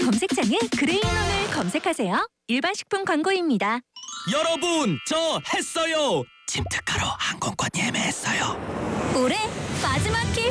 검색창에 그레인온을 검색하세요. 일반 식품 광고입니다. 여러분, 저 했어요. 침특가로 항공권 예매했어요. 올해 마지막 기회.